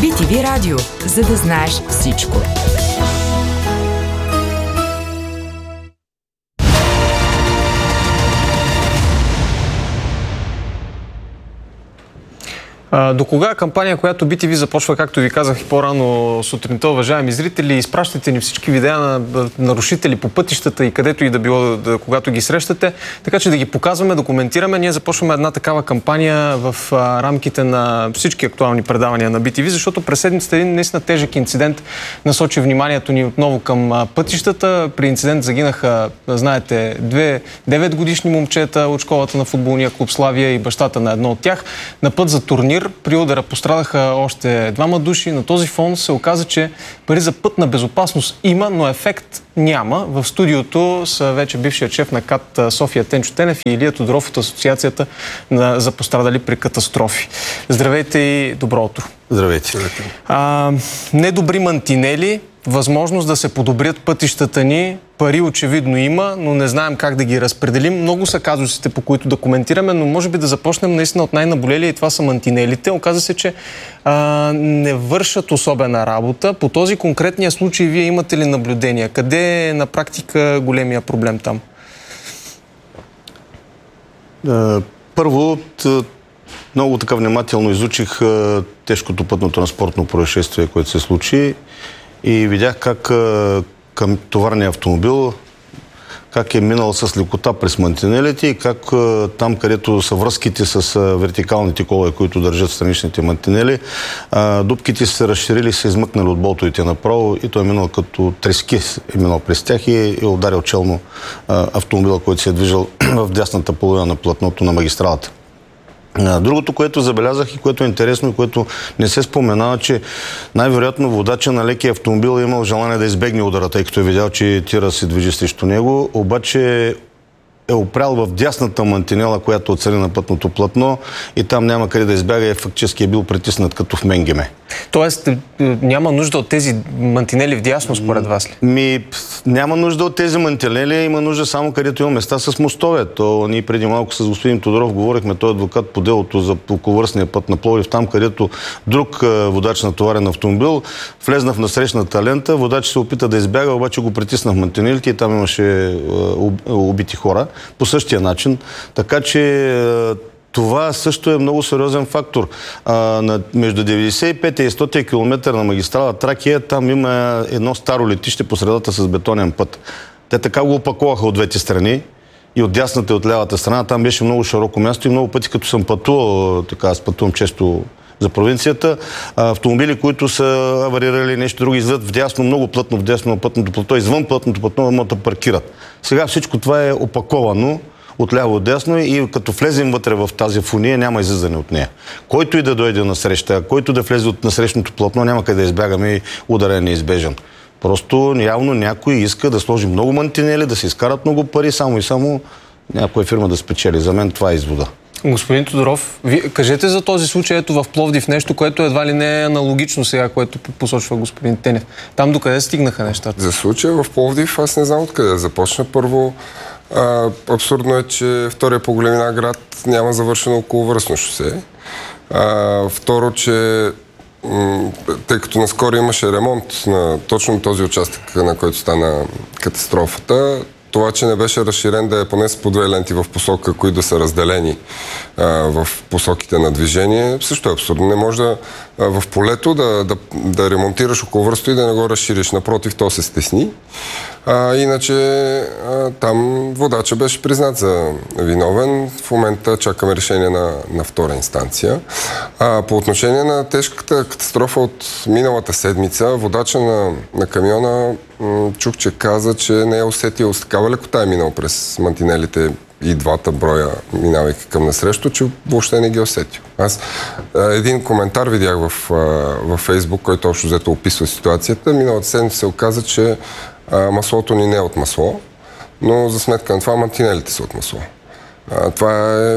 BTV Радио, за да знаеш всичко. До кога кампания, която BTV започва, както ви казах и по-рано сутринта, уважаеми зрители, изпращате ни всички видеа на нарушители по пътищата и където и да било, когато ги срещате, така че да ги показваме, да коментираме. Ние започваме една такава кампания в рамките на всички актуални предавания на BTV, защото през седмицата един наистина тежък инцидент насочи вниманието ни отново към пътищата. При инцидент загинаха, знаете, 9-годишни момчета от школата на футболния клуб Славия и бащата на едно от тях. На път за турнир при удара пострадаха още 2 души. На този фон се оказа, че пари за пътна безопасност има, но ефект няма. В студиото са вече бившият шеф на КАТ София Тенчо Тенев и Илия Тодоров от Асоциацията за пострадали при катастрофи. Здравейте и добро утро. Здравейте. Недобри мантинели, възможност да се подобрят пътищата ни, пари очевидно има, но не знаем как да ги разпределим. Много са казусите, по които да коментираме, но може би да започнем наистина от най-наболели и това са мантинелите. Оказва се, че не вършат особена работа. По този конкретния случай вие имате ли наблюдения? Къде е на практика големия проблем там? Първо, много така внимателно изучих тежкото пътно-транспортно происшествие, което се случи и видях как към товарния автомобил, как е минал с лекота през мантинелите и как там, където са връзките с вертикалните колове, които държат страничните мантинели, дупките се разширили и се измъкнали от болтовете направо и той е минал като трески, е минал през тях и е ударил челно автомобила, който се е движил в дясната половина на платното на магистралата. Другото, което забелязах и което е интересно и което не се споменава, че най-вероятно водача на лекия автомобил е имал желание да избегне удара, тъй като е видял, че тира се движи срещу него, обаче е опрял в дясната мантинела, която отстрани на пътното платно и там няма къде да избяга и фактически е бил притиснат като в менгеме. Тоест няма нужда от тези мантинели вдясно според вас ли? Няма нужда от тези мантинели, има нужда само където има места с мостове. Ние преди малко с господин Тодоров говорихме, той е адвокат по делото за околовръстния път на Пловдив, там където друг водач на товарен автомобил влезна в насрещната лента, водач се опита да избяга, обаче го притисна в мантинелите и там имаше убити хора по същия начин. Така че това също е много сериозен фактор. Между 95 и 100 км на магистрала Тракия там има едно старо летище по средата с бетонен път. Те така го опаковаха от двете страни, и от дясната и от лявата страна. Там беше много широко място и много пъти, като съм пътувал, така аз пътувам често за провинцията, автомобили, които са аварирали нещо друго, излизат вдясно, много плътно вдясно на пътното плато, извън пътното плато, могат да паркират. Сега всичко това е опаковано отляво отдясно и като влезем вътре в тази фуния, няма излизане от нея. Който и да дойде на среща, който да влезе от насрещното платно, няма къде да избягаме и ударът е неизбежен. Просто явно някой иска да сложи много мантинели, да се изкарат много пари, само и само някоя фирма да спечели. За мен това е извода. Господин Тодоров, кажете за този случай ето в Пловдив нещо, което едва ли не е аналогично сега, което посочва господин Тенев. Там докъде стигнаха нещата? За случая в Пловдив аз не знам откъде да започна. Първо, абсурдно е, че втория по големина град няма завършено околовръстно шосе. Второ, че тъй като наскоро имаше ремонт на точно този участък, на който стана катастрофата, това, че не беше разширен да е поне с по 2 ленти в посока, които да са разделени в посоките на движение, също е абсурдно. Не може в полето да ремонтираш околовръсто и да не го разшириш. Напротив, то се стесни. Иначе там водача беше признат за виновен. В момента чакаме решение на втора инстанция. По отношение на тежката катастрофа от миналата седмица, водача на камиона чух, че каза, че не е усетил с такава лекота, е минал през мантинелите и двата броя, минавайки към насрещу, че въобще не ги усетил. Аз един коментар видях в Фейсбук, който общо взето описва ситуацията. Миналата седмица се оказа, че маслото ни не е от масло, но за сметка на това мантинелите са от масло. Това е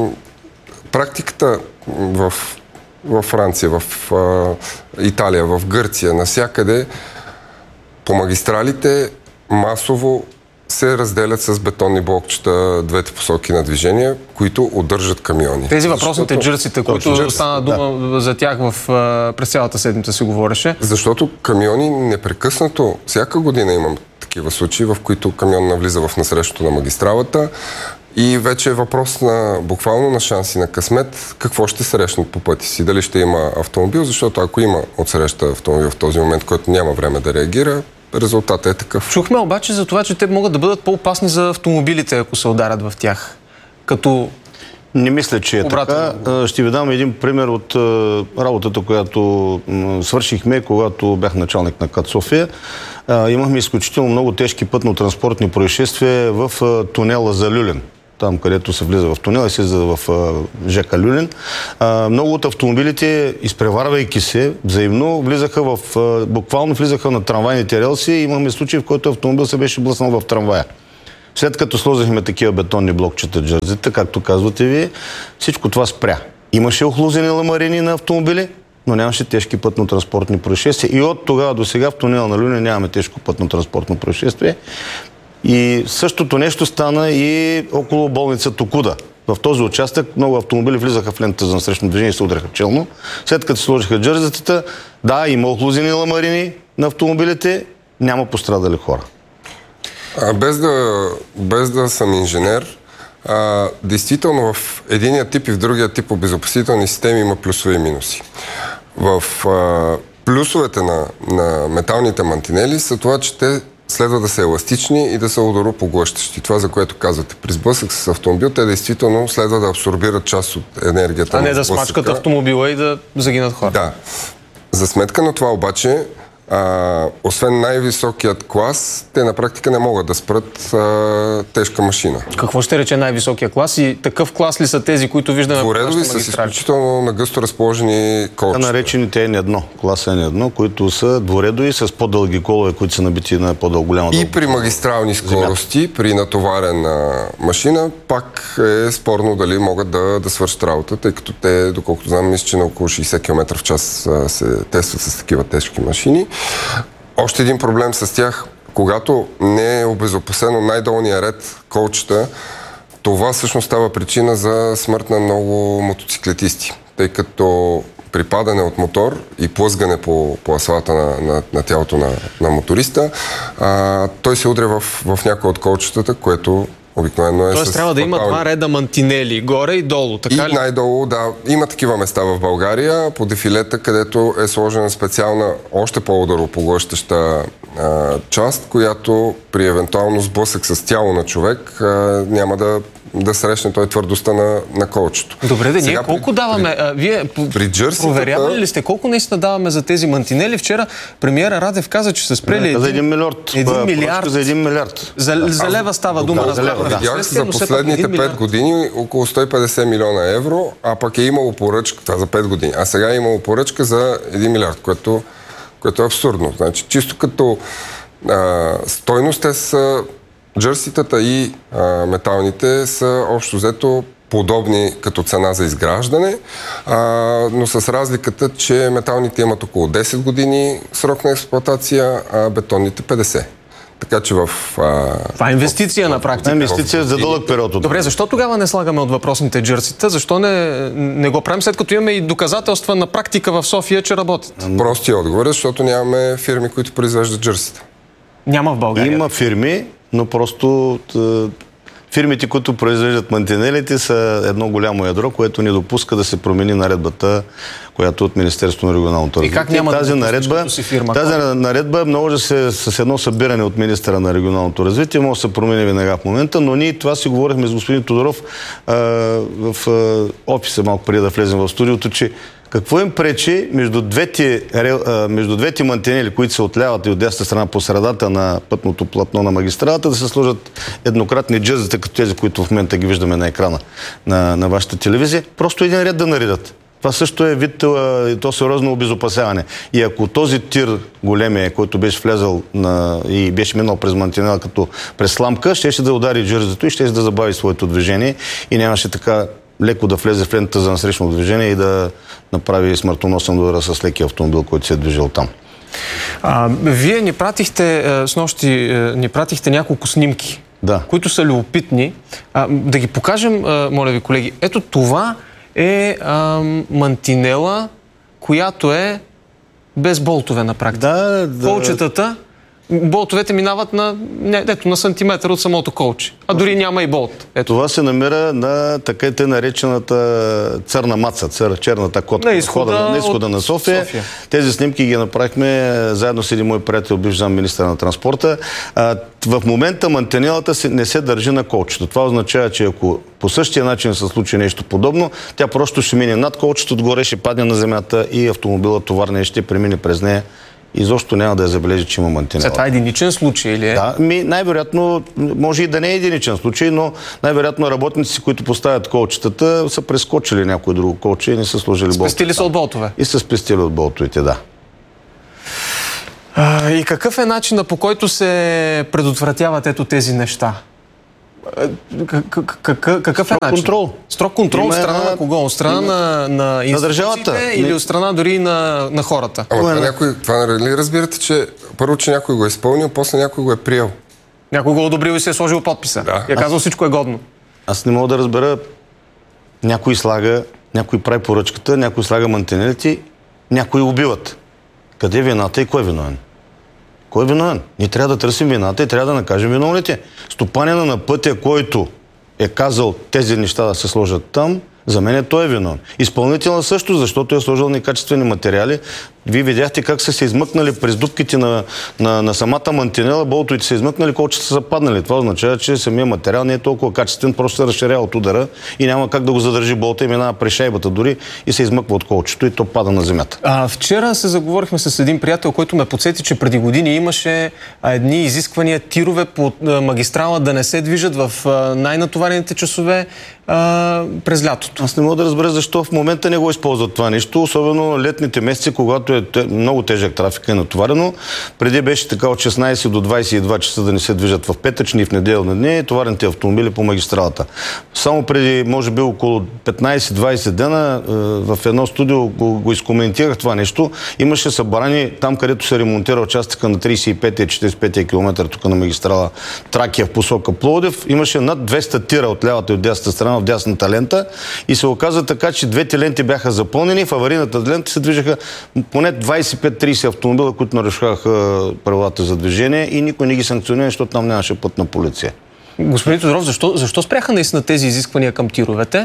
практиката в Франция, в Италия, в Гърция, навсякъде по магистралите масово се разделят с бетонни блокчета двете посоки на движение, които удържат камиони. Тези въпросните джърсите, които стана дума за тях през цялата седмица си говореше. Защото камиони непрекъснато, всяка година имам такива случаи, в които камион навлиза в насрещето на магистралата и вече е въпрос буквално на шанси, на късмет, какво ще срещнат по пъти си. Дали ще има автомобил, защото ако има отсреща автомобил в този момент, който няма време да реагира, резултатът е такъв. Чухме обаче за това, че те могат да бъдат по-опасни за автомобилите, ако се ударят в тях. Като... Не мисля, че е така. Ще ви дам един пример от работата, която свършихме, когато бях началник на КАТ София. Имахме изключително много тежки пътно-транспортни происшествия в тунела за Люлин. Там, където се влиза в тунела и се излиза в ЖК Люлин. Много от автомобилите, изпреварвайки се, взаимно буквално влизаха на трамвайните релси и имахме случай, в който автомобил се беше блъснал в трамвая. След като сложихме такива бетонни блокчета джерзите, както казвате вие, всичко това спря. Имаше охлузени ламарини на автомобили, но нямаше тежки пътно-транспортни происшествия. И от тогава до сега в тунела на Люлин нямаме тежко пътно-транспортно происшествие. И същото нещо стана и около болница Токуда. В този участък много автомобили влизаха в лентата за насрещно движение и се удряха челно. След като сложиха джерзетата, да, има охлузени ламарини на автомобилите, няма пострадали хора. Без да съм инженер, действително в единия тип и в другия тип обезопасителни системи има плюсове и минуси. В плюсовете на металните мантинели са това, че те следва да са еластични и да са ударопоглъщащи. Това, за което казвате. При сблъсък с автомобил, те действително следва да абсорбират част от енергията. А не да смачкат автомобила и да загинат хора. Да. За сметка на това обаче, освен най-високият клас, те на практика не могат да спрат тежка машина. Какво ще рече най-високия клас и такъв клас ли са тези, които виждаме? Двуредови с изключително нагъсто разположени колчета. Наречените N1, клас N1, които са двуредови с по-дълги колове, които са набити на по-голяма дълга. И при магистрални скорости, при натоварена машина, пак е спорно дали могат да свършат работа, тъй като те, доколкото знам, мисля, че на около 60 км в час се тестват с такива тежки машини. Още един проблем с тях, когато не е обезопасено най-долния ред колчета, това всъщност става причина за смърт на много мотоциклетисти, тъй като при падане от мотор и плъзгане по асфалта на тялото на моториста, той се удря в някои от колчетата, което обикновено е. Тоест трябва да има два реда мантинели, горе и долу, така ли? И най-долу, да. Има такива места в България, по дефилета, където е сложена специална, още по-ударопоглъщаща част, която при евентуално сблъсък с тяло на човек няма да срещне той твърдостта на колчето. Добре, ние колко даваме? Вие проверявали ли сте колко наистина даваме за тези мантинели? Вчера премиера Радев каза, че са спрели за 1 милиард. 1 милиард. За 1 милиард. За лева става дума. Видях за последните 5 години около 150 милиона евро, а пък е имало поръчка, това за 5 години, а сега е имало поръчка за 1 милиард, което е абсурдно. Значи, чисто като стойност са джърситата и металните са общо взето подобни като цена за изграждане, но с разликата, че металните имат около 10 години срок на експлоатация, а бетонните 50. Така че това е инвестиция на практика. Инвестиция за дълъг период. Добре, защо тогава не слагаме от въпросните джърсита? Защо не го правим, след като имаме и доказателства на практика в София, че работят? Простия отговор е, защото нямаме фирми, които произвеждат джърсита. Няма в България. Има фирми, но просто фирмите, които произвеждат мантинелите, са едно голямо ядро, което не допуска да се промени наредбата, която от Министерството на регионалното развитие. И как няма тази наредба може да се с едно събиране от министъра на регионалното развитие, може да се промени веднага в момента, но ние това си говорихме с господин Тодоров в офиса малко преди да влезем в студиото, че какво им пречи между двете мантинели, които се от лявата и от дясната страна по средата на пътното платно на магистралата, да се сложат еднократни джързите, като тези, които в момента ги виждаме на екрана на вашата телевизия, просто един ред да наредат. Това също е вид то сериозно обезопасяване. И ако този тир големия, който беше влезал и беше минал през мантинела като през сламка, щеше да удари джързито и щеше да забави своето движение и нямаше така леко да влезе в лентата за насрещно движение и да направи смъртоносен удар с лекия автомобил, който се е движил там. Вие ни пратихте снощи няколко снимки които са любопитни. Да ги покажем, моля ви, колеги. Ето това е мантинела, която е без болтове на практика. Колчетата, болтовете минават на сантиметър от самото колче. А дори няма и болт. Ето. Това се намира на така и те наречената църна маца, черната котка. На изхода на София. Тези снимки ги направихме заедно с един мой приятел, бивш заместник-министър на транспорта. В момента мантинелата не се държи на колчето. Това означава, че ако по същия начин се случи нещо подобно, тя просто ще мине над колчето, отгоре ще падне на земята и автомобилът товарния ще премине през нея. Изобщо няма да я забележи, че има мантинела. Това е единичен случай или е? Да, най-вероятно, може и да не е единичен случай, но най-вероятно работници, които поставят колчетата, са прескочили някое друго колче и не са сложили болтове. Спестили са от болтове? И са спестили от болтовете, да. И какъв е начинът, по който се предотвратяват ето тези неща? Какъв е начин? Контрол. Строг контрол от страна на кого? От страна на институциите или от страна дори на хората? Това нали разбирате, че първо, че някой го е изпълнил, после някой го е приел. Някой го одобрил и се е сложил подписа. Да. И е казал всичко е годно. Аз не мога да разбера. Някой прави поръчката, някой слага мантинелите, някой убиват. Къде е вината и кой е виновен? Кой е виновен? Ние трябва да търсим вината и трябва да накажем виновните. Стопанина на пътя, който е казал тези неща да се сложат там, за мен той е виновен. Изпълнителът също, защото е сложил некачествени материали. Вие видяхте как са се измъкнали през дупките на самата мантинела, болтовете са измъкнали, колчета са паднали. Това означава, че самия материал не е толкова качествен, просто се разширява от удара и няма как да го задържи болта и минава през шайбата дори и се измъква от колчето и то пада на земята. Вчера се заговорихме с един приятел, който ме подсети, че преди години имаше едни изисквания тирове по магистрала да не се движат в най-натоварените часове през лятото. Аз не мога да разбера защо в момента не го използват това нещо, особено летните месеци, когато е много тежък трафик и натоварено. Преди беше така от 16 до 22 часа да не се движат в петъчни и в неделни дни товарните автомобили по магистралата. Само преди, може би, около 15-20 дена в едно студио го изкоментирах това нещо. Имаше събрани там, където се ремонтира участъка на 35 и 45 км тук на магистрала Тракия в посока Пловдив. Имаше над 200 тира от лявата и от дясната страна в дясната лента и се оказа така, че двете ленти бяха запълнени. В аварийната лента се движаха поне 25-30 автомобила, които нарушаваха правилата за движение и никой не ги санкционира, защото там нямаше пътна полиция. Господин Тодоров, защо спряха наистина тези изисквания към тировете?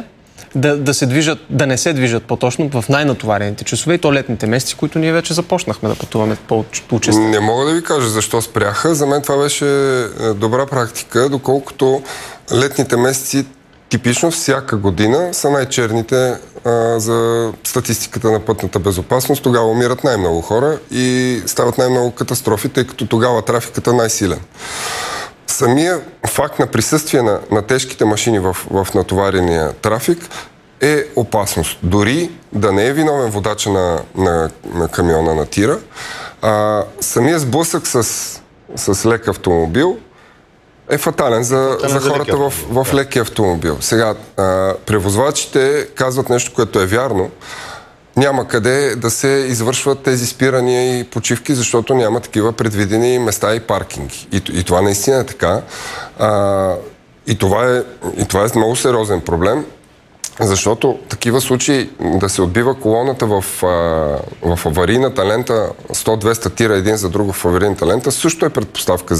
Да не се движат по-точно в най-натоварените часове и то летните месеци, които ние вече започнахме да пътуваме по-често. Не мога да ви кажа защо спряха. За мен това беше добра практика, доколкото летните месеци типично всяка година са най-черните за статистиката на пътната безопасност. Тогава умират най-много хора и стават най-много катастрофи, тъй като тогава трафикът е най-силен. Самия факт на присъствие на тежките машини в натоварения трафик е опасност. Дори да не е виновен водача на камиона на тира, самия сблъсък с лек автомобил е фатален за хората в лекия автомобил. Сега, превозвачите казват нещо, което е вярно. Няма къде да се извършват тези спирания и почивки, защото няма такива предвидени места и паркинги. И това наистина е така. И това е много сериозен проблем, защото такива случаи да се отбива колоната в аварийната лента 100-200 тира един за друго в аварийната лента също е предпоставка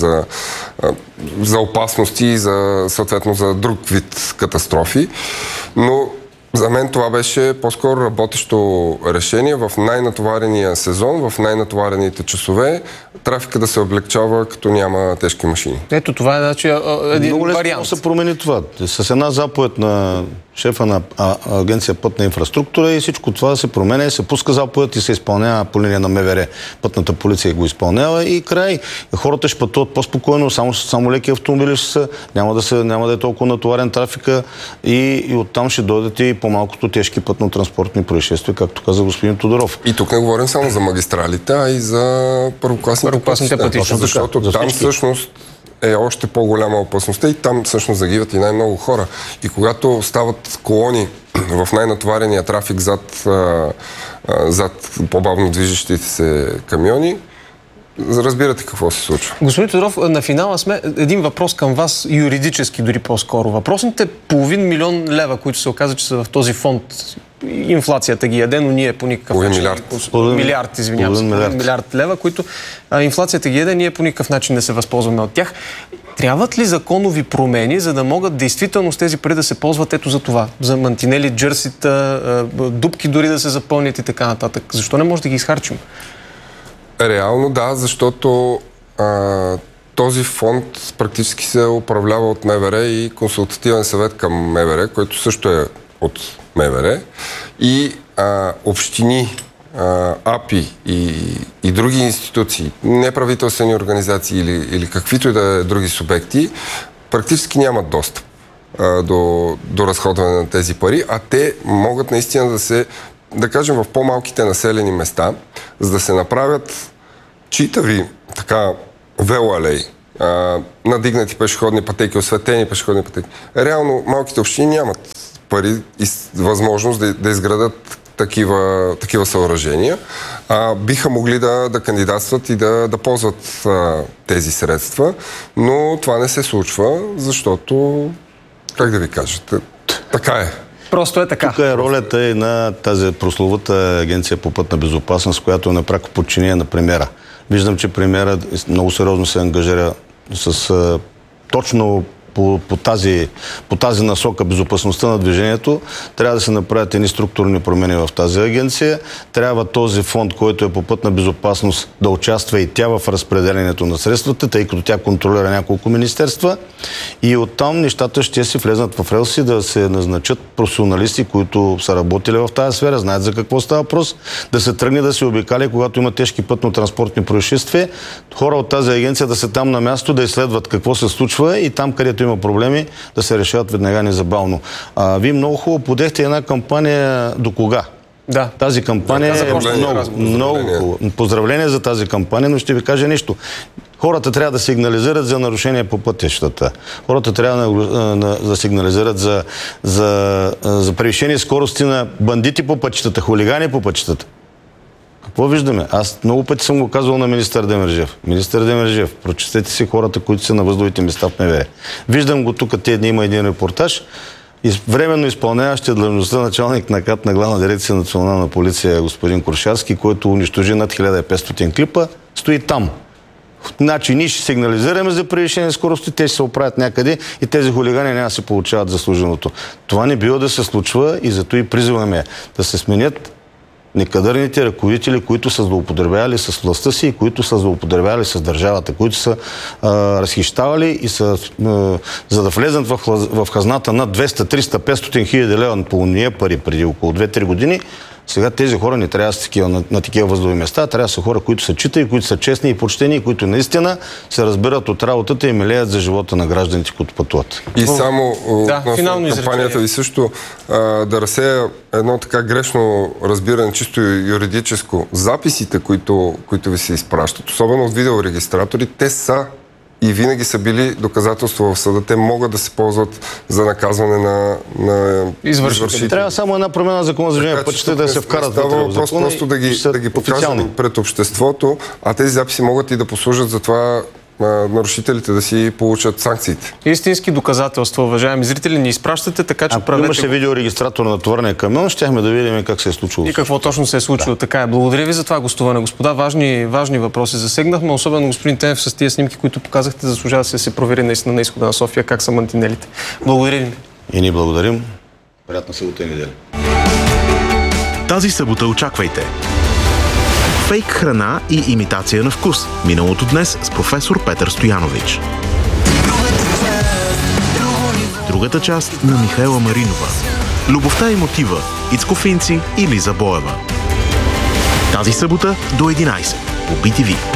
за опасности и съответно за друг вид катастрофи. Но за мен това беше по-скоро работещо решение в най-натоварения сезон, в най-натоварените часове, трафика да се облегчава, като няма тежки машини. Ето това е значи, един много лесно вариант. се промени това. С една заповед на шефа на Агенция Пътна инфраструктура и всичко това се променя, се пуска заповед и се изпълнява по линия на МВР. Пътната полиция го изпълнява и край. Хората ще пътуват по-спокойно, само леки автомобили ще са, няма да е толкова натоварен трафика и оттам ще дойдат и по-малкото тежки пътно-транспортни происшествия, както каза господин Тодоров. И тук не говорим само за магистралите, а и за първокласните пътища. Защото там всъщност е още по-голяма опасността и там всъщност загиват и най-много хора. И когато стават колони в най-натоварения трафик зад по-бавно движещите се камиони, разбирате какво се случва. Господин Тодоров, на финала сме. Един въпрос към вас, юридически дори по-скоро. Въпросните 500 000 лева, които се оказа, че са в този фонд, инфлацията ги яде, но ние по никакъв начин... Милиард, извинявам се. Милиард лева, които инфлацията ги яде, ние по никакъв начин не се възползваме от тях. Трябват ли законови промени, за да могат действително с тези пари да се ползват ето за това? За мантинели, джърсита, дупки дори да се запълнят и така нататък. Защо не може да ги изхарчим? Реално да, защото този фонд практически се управлява от МВР и консултативен съвет към МВР, който също е от МВР. И общини, АПИ и други институции, неправителствени организации или каквито и да е други субекти, практически нямат достъп до разходване на тези пари, а те могат наистина да кажем, в по-малките населени места, за да се направят читави велоалеи, надигнати пешеходни пътеки, осветени пешеходни пътеки. Реално малките общини нямат пари и възможност да изградат такива съоръжения. Биха могли да кандидатстват и да ползват тези средства, но това не се случва, защото, как да ви кажете, така е. Просто е така. Тук е ролята и на тази прословута агенция по пътна безопасност, която е на пряко подчинение на премиера. Виждам, че премиера много сериозно се ангажира с точно по тази насока безопасността на движението. Трябва да се направят едни структурни промени в тази агенция. Трябва този фонд, който е по пътна безопасност, да участва и тя в разпределението на средствата, тъй като тя контролира няколко министерства. И оттам нещата ще си влезнат в релси, да се назначат професионалисти, които са работили в тази сфера, знаят за какво става въпрос, да се тръгне да се обикаля, когато има тежки пътно-транспортни происшествия. Хора от тази агенция да са там на място, да изследват какво се случва и там, където има проблеми, да се решават веднага незабавно. Вие много хубаво подехте една кампания до кога? Да. Тази кампания е много хубаво. Поздравление за тази кампания, но ще ви кажа нещо. Хората трябва да сигнализират за нарушения по пътищата. Хората трябва да сигнализират за превишени скорости на бандити по пътищата, хулигани по пътищата. Какво виждаме? Аз много пъти съм го казвал на министър Демерджиев. Министър Демерджиев, прочетете си хората, които са на възловите места в МВР. Виждам го тук, тези дни има един репортаж. Временно изпълняващия длъжността началник на КАТ на Главна дирекция национална полиция господин Крушарски, който унищожи над 1500 клипа, стои там. Значи ние ще сигнализираме за превишени скорости, те ще се оправят някъде и тези хулигани няма да се получават заслуженото. Това не било да се случва и зато и призваме да се сменят некадърните ръководители, които са злоупотребявали с властта си и които са злоупотребявали с държавата, които са разхищавали и са, за да влезнат в хазната над 200, 300, 500 хиляди лева по уния пари преди около 2-3 години. Сега тези хора не трябва да са на такива възлови места, трябва да са хора, които са читави, които са честни и почтени, и които наистина се разбират от работата и милеят за живота на гражданите, които пътуват. И само относно кампанията ви също да разсея едно така грешно разбиране, чисто юридическо. Записите, които ви се изпращат, особено от видеорегистратори, те са и винаги са били доказателства в съда. Те могат да се ползват за наказване на извършители. Трябва само една промена на закона за движение пътища да се вкарат вътре в закона. Просто да ги покажем пред обществото, а тези записи могат и да послужат за това нарушителите да си получат санкциите. Истински доказателства, уважаеми зрители, ни изпращате, така че правете... Имаше видеорегистратор на товарния камион, щяхме да видим как се е случило. И какво точно се е случило. Да. Така е. Благодаря ви за това гостуване, господа. Важни въпроси засегнахме, особено господин Тенев с тия снимки, които показахте, заслужава да се провери наистина на изхода на София как са мантинелите. Благодаря ви. И ние благодарим. Приятна събота и неделя. Тази събота очаквайте фейк храна и имитация на вкус. Миналото днес с професор Петър Стоянович. Другата част на Михаела Маринова. Любовта и мотива. Ицко Финци и Лиза Боева. Тази събота до 11 по BTV.